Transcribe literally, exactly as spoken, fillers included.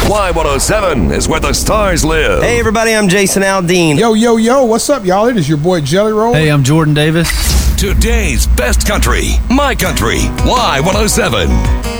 Y one oh seven is where the stars live. Hey everybody, I'm Jason Aldean. Yo, yo, yo, what's up, y'all? It is your boy Jelly Roll. Hey, I'm Jordan Davis. Today's best country, my country, Y one oh seven.